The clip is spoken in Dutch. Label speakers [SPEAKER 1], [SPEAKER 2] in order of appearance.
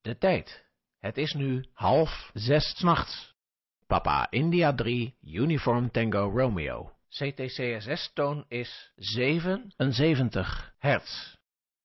[SPEAKER 1] De tijd. Het is nu 5:30 's nachts. Papa India 3, Uniform Tango Romeo. CTCSS-toon is 77 hertz.